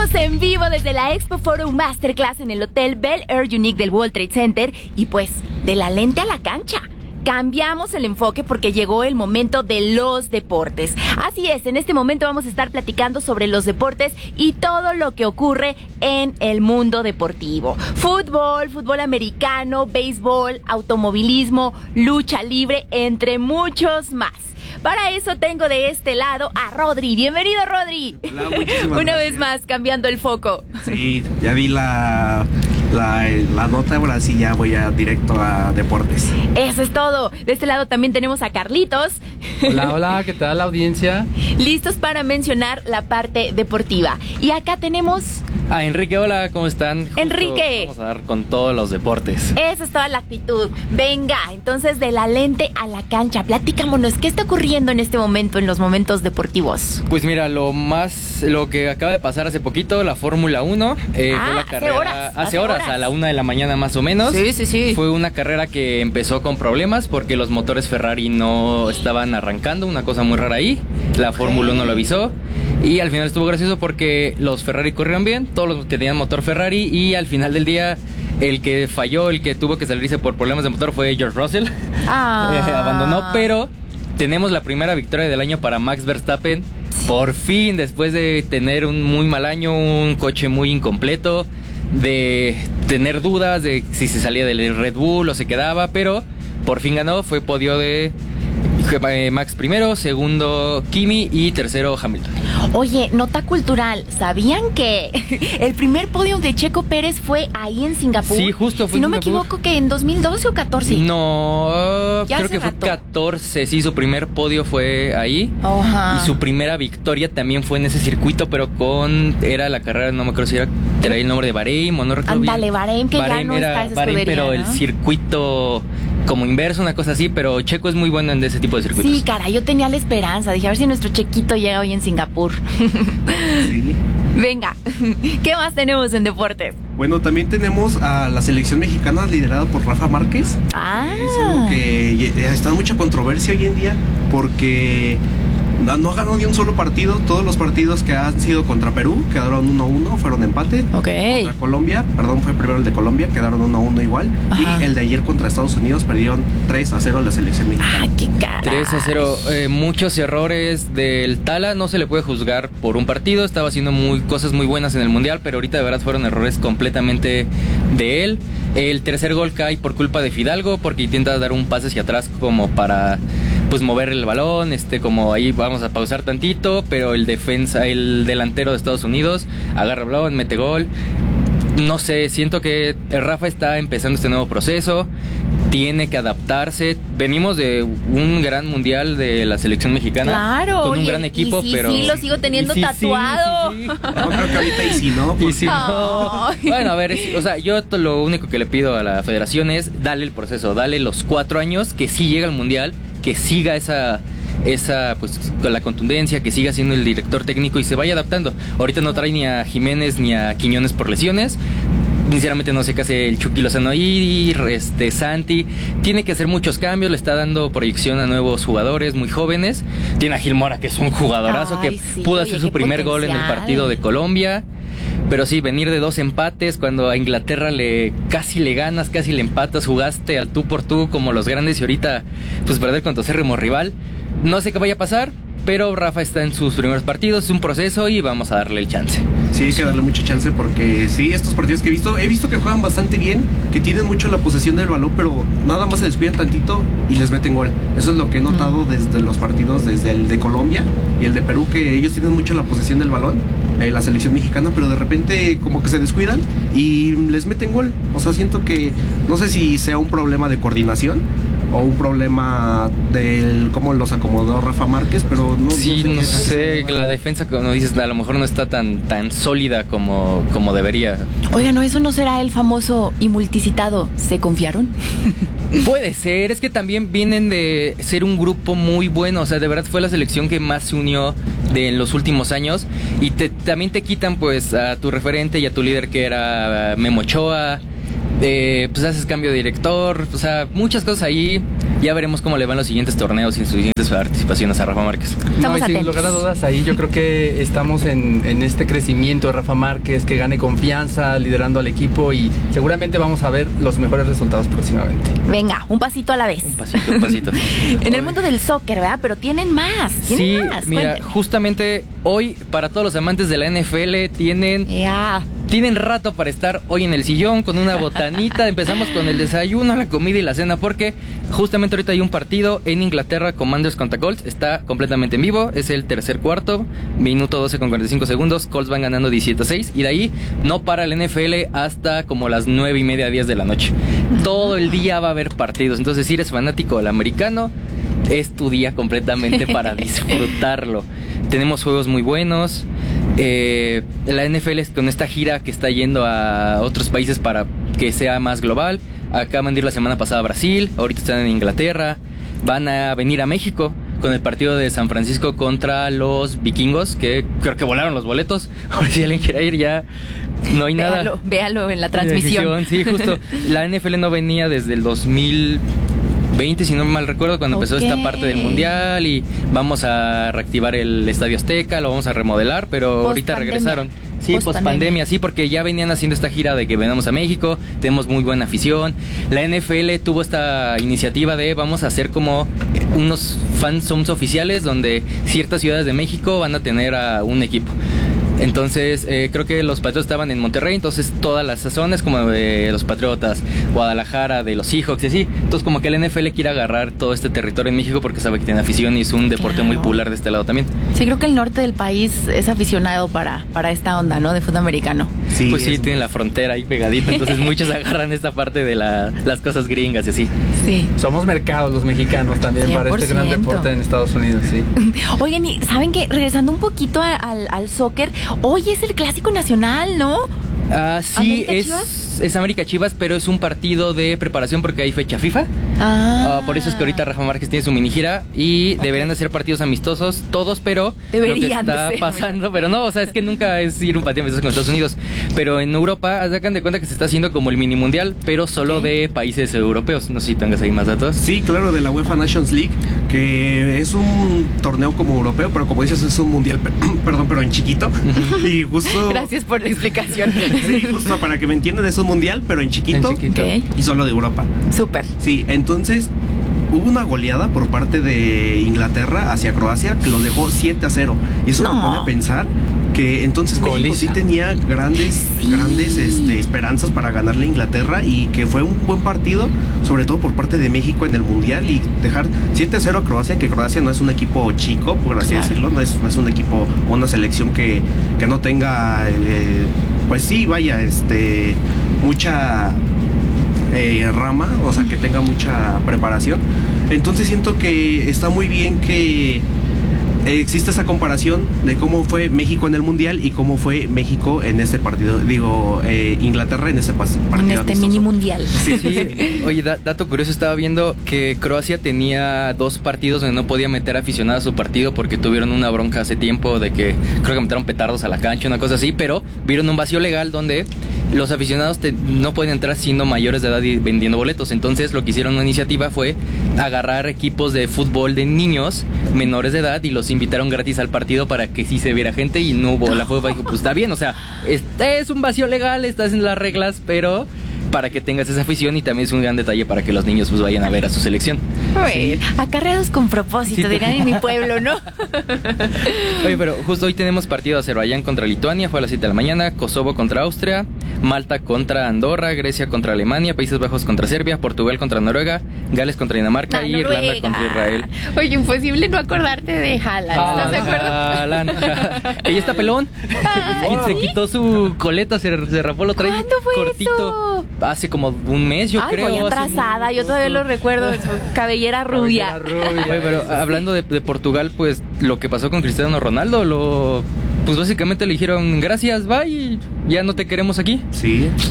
Seguimos en vivo desde la Expo Forum Masterclass en el Hotel Bel Air Unique del World Trade Center y pues de la lente a la cancha. Cambiamos el enfoque porque llegó el momento de los deportes. Así es, en este momento vamos a estar platicando sobre los deportes y todo lo que ocurre en el mundo deportivo. Fútbol, fútbol americano, béisbol, automovilismo, lucha libre, entre muchos más. Para eso tengo de este lado a Rodri. Bienvenido, Rodri. Hola, muchísimas Una gracias. vez más, cambiando el foco. Sí, ya vi la nota, ahora sí ya voy directo a deportes. Eso es todo. De este lado también tenemos a Carlitos. Hola, ¿qué tal la audiencia? Listos para mencionar la parte deportiva. Y acá tenemos... Enrique, hola, ¿cómo están? Enrique. Vamos a dar con todos los deportes. Esa es toda la actitud. Venga, entonces de la lente a la cancha, platícamonos, ¿qué está ocurriendo en este momento en los momentos deportivos? Pues mira, lo que acaba de pasar hace poquito, la Fórmula 1, fue la carrera hace horas. a la 1 de la mañana más o menos. Sí. Fue una carrera que empezó con problemas porque los motores Ferrari no estaban arrancando, una cosa muy rara ahí. La Fórmula 1 lo avisó. Y al final estuvo gracioso porque los Ferrari corrieron bien, todos los que tenían motor Ferrari, y al final del día el que falló, el que tuvo que salirse por problemas de motor fue George Russell. Abandonó, pero tenemos la primera victoria del año para Max Verstappen. Por fin, después de tener un muy mal año, un coche muy incompleto, de tener dudas de si se salía del Red Bull o se quedaba, pero por fin ganó, fue podio de Max primero, segundo Kimi y tercero Hamilton. Oye, nota cultural, ¿sabían que el primer podio de Checo Pérez fue ahí en Singapur? Sí, justo fue si no en me Singapur. equivoco, que en 2012 o 14. No, Ya creo hace que fue rato. 14, sí, su primer podio fue ahí. Ajá. Y su primera victoria también fue en ese circuito, pero era la carrera, no me acuerdo si era el nombre de Bahrein o no recuerdo bien. Ándale, Bahrein, que ya no está esa Bahrein, escudería, pero ¿no? el circuito como inverso, una cosa así, pero Checo es muy bueno en ese tipo de circuitos. Sí, cara, yo tenía la esperanza. Dije, a ver si nuestro Chequito llega hoy en Singapur. Sí. Venga, ¿qué más tenemos en deportes? Bueno, también tenemos a la selección mexicana liderada por Rafa Márquez. Es algo que está en mucha controversia hoy en día porque no ganó ni un solo partido. Todos los partidos que han sido contra Perú quedaron 1-1, fueron empate. Ok. Contra Colombia, fue primero el de Colombia, quedaron 1-1 igual. Ajá. Y el de ayer contra Estados Unidos perdieron 3-0 la selección mexicana. Ay, qué cara. 3-0, muchos errores del Tala, no se le puede juzgar por un partido, estaba haciendo cosas muy buenas en el Mundial, pero ahorita de verdad fueron errores completamente de él. El tercer gol cae por culpa de Fidalgo, porque intenta dar un pase hacia atrás como para pues mover el balón, como ahí vamos a pausar tantito, pero el delantero de Estados Unidos agarra el balón, mete gol. No sé, siento que Rafa está empezando este nuevo proceso, tiene que adaptarse. Venimos de un gran mundial de la selección mexicana, Claro, con un oye, gran equipo, y sí, pero sí, lo sigo teniendo tatuado. Sí. No, creo que ahorita y si no, Y si no, Ay. bueno, a ver, yo lo único que le pido a la federación es darle el proceso, darle los 4 años, que sí llega al mundial, que siga esa pues con la contundencia, que siga siendo el director técnico y se vaya adaptando. Ahorita no trae ni a Jiménez ni a Quiñones por lesiones. Sinceramente no sé qué hace el Chucky Lozano ahí, Santi. Tiene que hacer muchos cambios, le está dando proyección a nuevos jugadores muy jóvenes. Tiene a Gil Mora, que es un jugadorazo, Ay, que sí, pudo oye, hacer su qué primer gol en el potencial. partido de Colombia. Pero sí, venir de 2 empates, cuando a Inglaterra casi le ganas, casi le empatas, jugaste al tú por tú como los grandes y ahorita pues perder con tu acérrimo rival. No sé qué vaya a pasar, pero Rafa está en sus primeros partidos, es un proceso y vamos a darle el chance. Sí, hay que darle mucha chance porque sí, estos partidos que he visto que juegan bastante bien, que tienen mucho la posesión del balón, pero nada más se descuidan tantito y les meten gol. Eso es lo que he notado desde los partidos, desde el de Colombia y el de Perú, que ellos tienen mucho la posesión del balón, la selección mexicana, pero de repente como que se descuidan y les meten gol. O sea, siento que no sé si sea un problema de coordinación o un problema del cómo los acomodó Rafa Márquez, pero no Sí, no sé, qué la defensa, como dices, a lo mejor no está tan sólida como debería. Oiga, ¿no eso no será el famoso y multicitado ¿se confiaron? Puede ser, es que también vienen de ser un grupo muy bueno, o sea, de verdad fue la selección que más se unió en los últimos años y también te quitan pues a tu referente y a tu líder que era Memo Ochoa. pues haces cambio de director, o sea, muchas cosas ahí. Ya veremos cómo le van los siguientes torneos y sus siguientes participaciones a Rafa Márquez. No, y sin lugar a dudas, ahí yo creo que estamos en este crecimiento de Rafa Márquez, que gane confianza, liderando al equipo, y seguramente vamos a ver los mejores resultados próximamente. Venga, un pasito a la vez. Un pasito, un pasito. En el mundo del soccer, ¿verdad? Pero tienen más. Sí, más. mira, Cuéntame. justamente hoy, para todos los amantes de la NFL, tienen rato para estar hoy en el sillón con una botanita. Empezamos con el desayuno, la comida y la cena, porque justamente ahorita hay un partido en Inglaterra, Commanders contra Colts. Está completamente en vivo, es el tercer cuarto, minuto 12 con 45 segundos. Colts van ganando 17-6 y de ahí no para el NFL hasta como las 9:30, 10 de la noche. Todo el día va a haber partidos, entonces si eres fanático del americano, es tu día completamente para disfrutarlo. Tenemos juegos muy buenos. La NFL con esta gira que está yendo a otros países para que sea más global. Acaban de ir la semana pasada a Brasil, ahorita están en Inglaterra. Van a venir a México con el partido de San Francisco contra los Vikingos, que creo que volaron los boletos. Ahora si alguien quiere ir, ya no hay nada. Véalo en la transmisión. Sí, justo. La NFL no venía desde el 2020, si no mal recuerdo, cuando empezó esta parte del mundial, y vamos a reactivar el Estadio Azteca, lo vamos a remodelar, pero ahorita regresaron. Sí, post-pandemia, sí, porque ya venían haciendo esta gira de que venamos a México, tenemos muy buena afición. La NFL tuvo esta iniciativa de vamos a hacer como unos fanzones oficiales donde ciertas ciudades de México van a tener a un equipo. Entonces, creo que los Patriotas estaban en Monterrey, entonces todas las sazones como de los Patriotas, Guadalajara, de los Seahawks y así. Entonces, como que el NFL quiere agarrar todo este territorio en México porque sabe que tiene afición y es un deporte muy popular de este lado también. Sí, creo que el norte del país es aficionado para esta onda, ¿no? De fútbol americano. Sí, pues sí, tienen la frontera ahí pegadita, entonces muchos agarran esta parte de las cosas gringas y así. Sí. Somos mercados los mexicanos también 100%. Para este gran deporte en Estados Unidos, sí. Oigan, y ¿saben qué? Regresando un poquito al soccer, hoy es el Clásico Nacional, ¿no? Sí, es América Chivas, pero es un partido de preparación porque hay fecha FIFA. Por eso es que ahorita Rafa Márquez tiene su mini gira y deberían de ser partidos amistosos todos, pero deberían lo que está pasando, pero no, o sea, es que nunca es ir un partido amistoso con Estados Unidos, pero en Europa sacan de cuenta que se está haciendo como el mini mundial, pero solo de países europeos. No sé si tengas ahí más datos. Sí, claro, de la UEFA Nations League, que es un torneo como europeo, pero como dices es un mundial, perdón, pero en chiquito. Y justo... Gracias por la explicación. Sí, justo para que me entiendan, es un mundial, pero en chiquito, Okay. Y solo de Europa. Súper. Sí, entonces hubo una goleada por parte de Inglaterra hacia Croacia que los dejó 7-0. Y eso me pone a pensar que entonces México sí tenía grandes esperanzas para ganarle a Inglaterra, y que fue un buen partido, sobre todo por parte de México en el mundial, y dejar 7-0 a Croacia, que Croacia no es un equipo chico, por así decirlo, no es un equipo, una selección que no tenga pues sí, vaya, mucha rama, o sea, que tenga mucha preparación. Entonces siento que está muy bien que existe esa comparación de cómo fue México en el mundial y cómo fue México en este partido, Inglaterra en este partido. En este mini mundial. Sí. Oye, dato curioso, estaba viendo que Croacia tenía 2 partidos donde no podía meter aficionados a su partido porque tuvieron una bronca hace tiempo de que creo que metieron petardos a la cancha, una cosa así, pero vieron un vacío legal donde los aficionados no pueden entrar siendo mayores de edad y vendiendo boletos. Entonces lo que hicieron una iniciativa fue agarrar equipos de fútbol de niños menores de edad y los invitaron gratis al partido para que sí se viera gente, y no hubo la FIFA dijo, pues está bien, o sea, este es un vacío legal, estás en las reglas, pero para que tengas esa afición, y también es un gran detalle para que los niños pues vayan a ver a su selección. Sí. Acarreados con propósito, dirán en mi pueblo, ¿no? Oye, pero justo hoy tenemos partido de Azerbaiyán contra Lituania, fue a las 7 de la mañana, Kosovo contra Austria, Malta contra Andorra, Grecia contra Alemania, Países Bajos contra Serbia, Portugal contra Noruega, Gales contra Dinamarca y Irlanda contra Israel. Oye, imposible no acordarte de Haaland, ¿estás de acuerdo? Haaland. Ella está pelón. Se quitó su coleta, se rapó, lo trae cortito. Eso? Hace como un mes, yo creo. Voy atrasada, yo todavía lo recuerdo, su cabellera rubia. Oye, pero hablando de Portugal, pues lo que pasó con Cristiano Ronaldo, pues básicamente le dijeron gracias, bye, ya no te queremos aquí. Sí.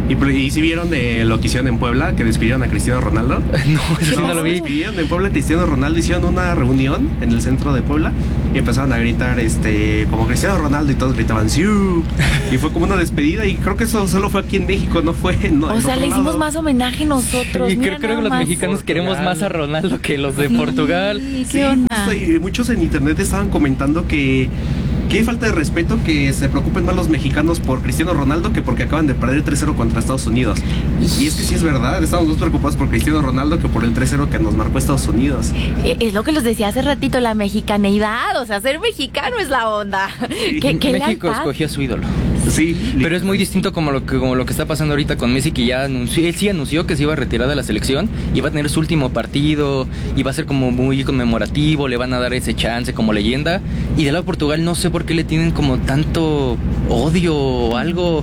Y si vieron de lo que hicieron en Puebla, que despidieron a Cristiano Ronaldo. No, eso sí no lo vi. Despidieron en Puebla a Cristiano Ronaldo, hicieron una reunión en el centro de Puebla y empezaron a gritar como Cristiano Ronaldo y todos gritaban ¡Siu! Y fue como una despedida y creo que eso solo fue aquí en México, no fue o sea, le hicimos más homenaje nosotros. Y creo que los mexicanos queremos más a Ronaldo que los de Portugal. ¿Qué onda? Muchos en internet estaban comentando que qué falta de respeto que se preocupen más los mexicanos por Cristiano Ronaldo que porque acaban de perder 3-0 contra Estados Unidos. Y es que sí es verdad, estamos más preocupados por Cristiano Ronaldo que por el 3-0 que nos marcó Estados Unidos. Es lo que les decía hace ratito, la mexicaneidad, o sea, ser mexicano es la onda. Sí. ¿Qué México escogió a su ídolo. Sí, pero es muy distinto como lo que está pasando ahorita con Messi, que ya anunció, él sí anunció que se iba a retirar de la selección, iba a tener su último partido, iba a ser como muy conmemorativo, le van a dar ese chance como leyenda, y del lado de Portugal no sé por qué le tienen como tanto odio o algo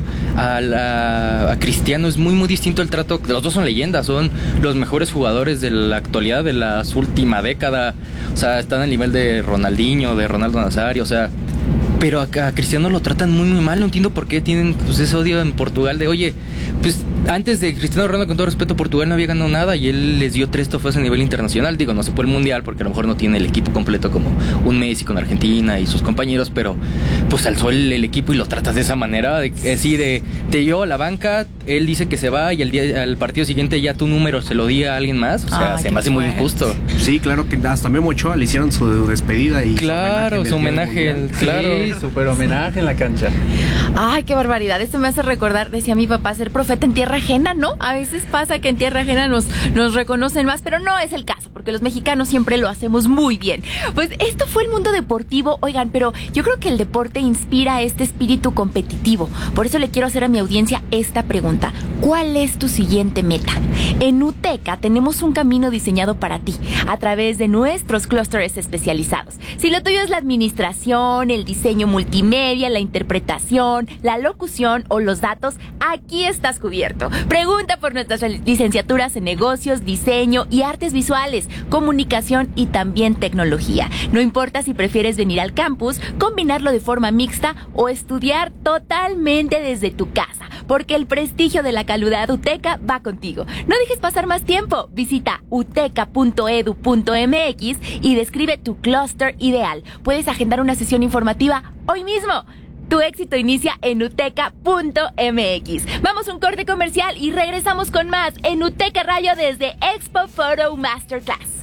a Cristiano. Es muy distinto el trato. Los dos son leyendas, son los mejores jugadores de la actualidad, de la última década, o sea, están al nivel de Ronaldinho, de Ronaldo Nazario, o sea, pero a Cristiano lo tratan muy mal. No entiendo por qué tienen pues ese odio en Portugal de, oye, pues antes de Cristiano Ronaldo, con todo respeto, Portugal no había ganado nada y él les dio 3 trofeos a nivel internacional. Digo, no se fue el mundial porque a lo mejor no tiene el equipo completo como un Messi con Argentina y sus compañeros, pero pues alzó el equipo y lo tratas de esa manera, así de te llevo a la banca, él dice que se va y al partido siguiente ya tu número se lo di a alguien más. O sea, se me hace muy injusto. Sí, claro que hasta Memo Ochoa le hicieron su despedida y claro, su homenaje, claro. Sí, súper homenaje en la cancha. Ay, qué barbaridad. Esto me hace recordar, decía mi papá, ser profeta en tierra ajena, ¿no? A veces pasa que en tierra ajena nos reconocen más, pero no es el caso, porque los mexicanos siempre lo hacemos muy bien. Pues esto fue el mundo deportivo. Oigan, pero yo creo que el deporte inspira este espíritu competitivo. Por eso le quiero hacer a mi audiencia esta pregunta. ¿Cuál es tu siguiente meta? En UTECA tenemos un camino diseñado para ti, a través de nuestros clústeres especializados. Si lo tuyo es la administración, el diseño multimedia, la interpretación, la locución o los datos, aquí estás cubierto. Pregunta por nuestras licenciaturas en negocios, diseño y artes visuales, comunicación y también tecnología. No importa si prefieres venir al campus, combinarlo de forma mixta o estudiar totalmente desde tu casa, porque el prestigio de la calidad UTECA va contigo. No dejes pasar más tiempo. Visita uteca.edu.mx y describe tu clúster ideal. Puedes agendar una sesión informativa hoy mismo. Tu éxito inicia en uteca.mx. Vamos a un corte comercial y regresamos con más en UTECA Radio desde Expo Photo Masterclass.